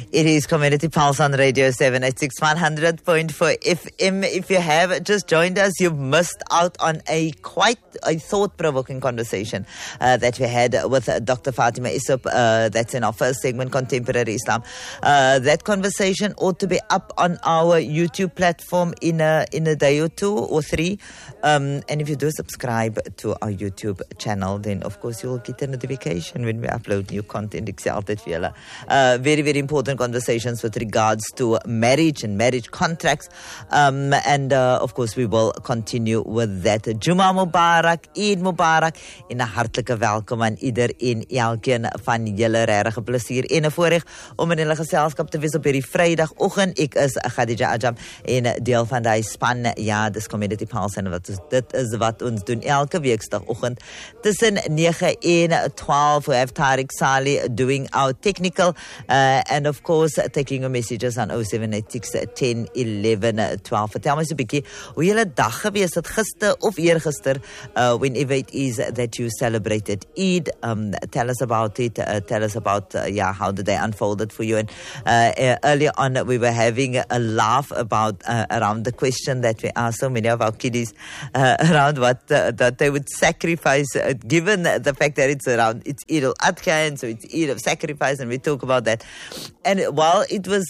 It is Community Pulse on Radio 786 100.4 FM. If you have just joined us, you've missed out on quite a thought-provoking conversation that we had with Dr. Fatima Isup. That's in our first segment, Contemporary Islam. That conversation ought to be up on our YouTube platform in a day or two or three. And if you do subscribe to our YouTube channel, then of course you'll get a notification when we upload new content. Very, very important conversations with regards to marriage and marriage contracts. And of course, we will continue with that. Juma Mubarak, Eid Mubarak. En 'n hartlike welkom aan iedereen, elkeen van julle. Regtig 'n plesier en 'n voorreg om in julle geselskap te wees op hierdie Vrydagoggend. Ek is Khadija Ajam en deel van die span. Ja, dis Community Pulse en dit is wat ons doen elke weekdagoggend tussen 9 en 12. We have Tariq Saleh doing our technical and of course taking your messages on 0786 10 11 12. Vertel my so 'n bietjie hoe julle dag gewees het gister of eergister, whenever it is that you celebrated Eid. Tell us about it. Tell us about how the day unfolded for you. And earlier on we were having a laugh about around the question that we asked so many of our kiddies around what that they would sacrifice, given the fact that it's Eid al-Adha, and so it's Eid of sacrifice, and we talk about that. And while it was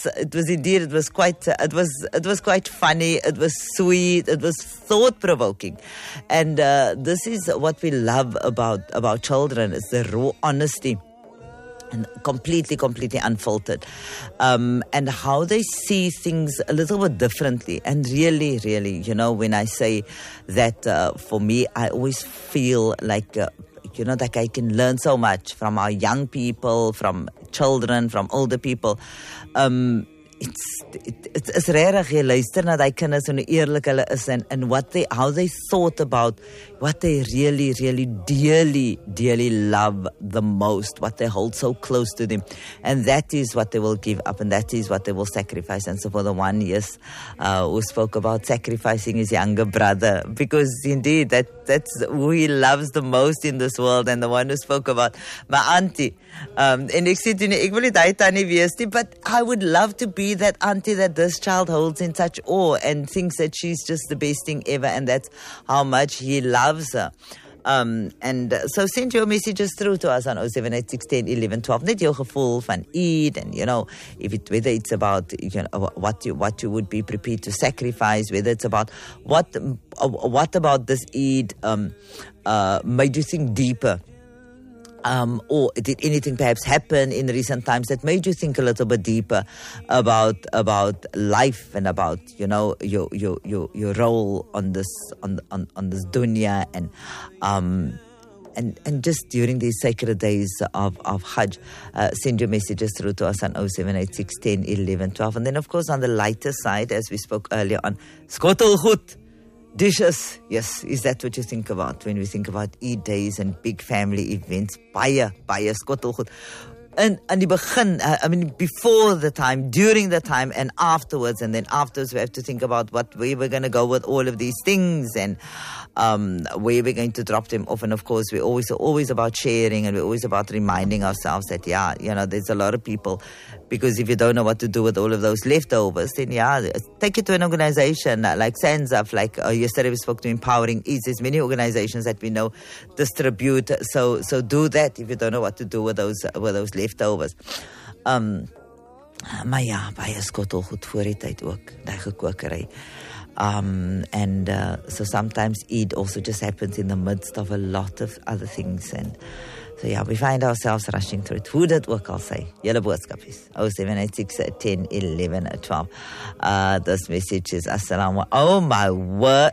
quite funny, it was sweet, it was thought-provoking. And this is what we love about children, is the raw honesty. And completely unfiltered, and how they see things a little bit differently. And really, when I say that, for me, I always feel like, that I can learn so much from our young people, from children, from older people. It's regtig, jy luister na die kinders en hoe eerlik hulle is and how they thought about what they really dearly love the most, what they hold so close to them, and that is what they will give up, and that is what they will sacrifice. And so for the one, yes, who spoke about sacrificing his younger brother, because indeed that's who he loves the most in this world, and the one who spoke about my auntie. En ek sê toe, ek wil nie daai tannie wees nie, but I would love to be that auntie that this child holds in such awe and thinks that she's just the best thing ever, and that's how much he loves her. And so send your messages through to us on 0786 10 11 12. Net jou gevoel van Eid, and whether it's about what you would be prepared to sacrifice, whether it's about what about this Eid made you think deeper. Or did anything perhaps happen in recent times that made you think a little bit deeper about life and about your role on this dunya and just during these sacred days of Hajj. Send your messages through to us on 0786 10 11 12. And then of course on the lighter side, as we spoke earlier on, skottelgoed. Dishes, yes, is that what you think about when we think about Eid days and big family events? Baie skottelgoed. And die begin, before the time, during the time, and afterwards. And then afterwards we have to think about where we're going to go with all of these things, and where we're going to drop them off. And of course we're always about sharing, and we're always about reminding ourselves that there's a lot of people, because if you don't know what to do with all of those leftovers, then take it to an organization like SANZAF, like yesterday we spoke to Empowering Eats. There's many organizations that we know distribute, so do that if you don't know what to do with those leftovers. Maar ja, baie skottelgoed voor die tyd ook, die gekookery. And so sometimes Eid also just happens in the midst of a lot of other things, and so we find ourselves rushing through it. Hoe dit ook al sê, julle boodskap is 0786 10 11 12. This message is assalamu. Oh my word.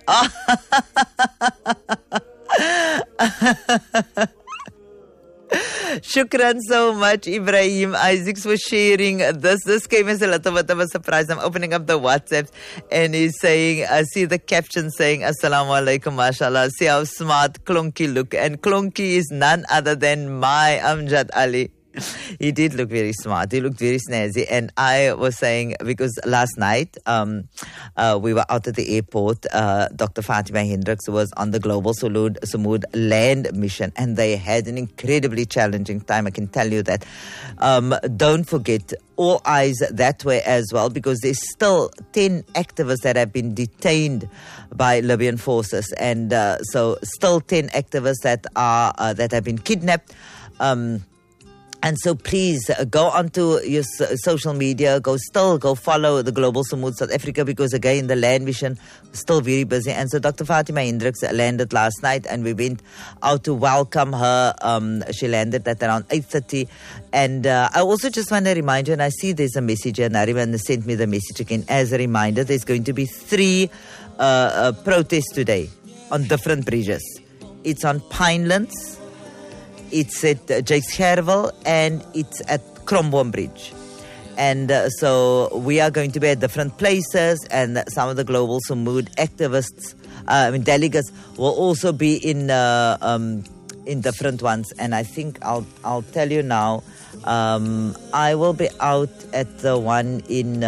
Shukran so much, Ibrahim Isaacs, for sharing this. This came as a little bit of a surprise. I'm opening up the WhatsApps and he's saying, I see the caption saying, Assalamu alaikum, mashallah. See how smart Klonky look. And Klonky is none other than my Amjad Ali. He did look very smart. He looked very snazzy. And I was saying, because last night we were out at the airport, Dr. Fatima Hendricks was on the Global Samud land mission, and they had an incredibly challenging time, I can tell you that. Don't forget, all eyes that way as well, because there's still 10 activists that have been detained by Libyan forces, and so still 10 activists that have been kidnapped. And so please go onto your social media, go follow the Global Samud South Africa, because again, the land mission was still very busy. And so Dr. Fatima Hendricks landed last night, and we went out to welcome her. She landed at around 8:30. And I also just want to remind you, and I see there's a message here, Nariman sent me the message again as a reminder, there's going to be 3 protests today on different bridges. It's on Pinelands, it's at Jakes Gerwel, and it's at Kromboom Bridge. And so we are going to be at different places, and some of the Global Samud activists, delegates, will also be in different ones. And I think I'll tell you now, I will be out at the one in.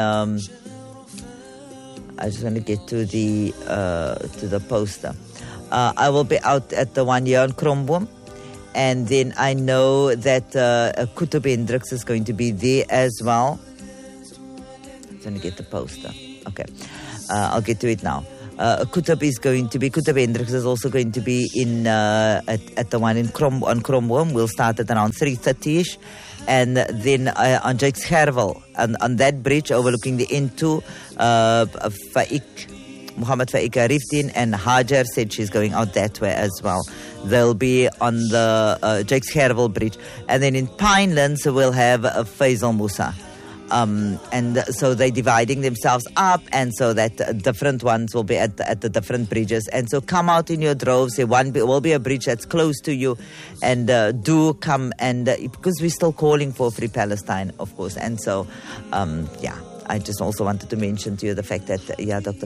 I just want to get to the poster. I will be out at the one here on Kromboom. And then I know that Kutub Hendricks is going to be there as well. I'm going to get the poster. Okay. I'll get to it now. Kutub Hendricks is also going to be in at the one on Kromboom. We'll start at around 3:30ish. And then on Jakes Gerwel, on that bridge overlooking the N2, Muhammad Faik Arifdin and Hajar said she's going out that way as well. They'll be on the Jakes Gerwel bridge. And then in Pinelands, we'll have Faisal Musa. And so they're dividing themselves up, and so that different ones will be at the different bridges. And so come out in your droves. There will be a bridge that's close to you, and do come, and because we're still calling for Free Palestine, of course. And so, I just also wanted to mention to you the fact that, Dr.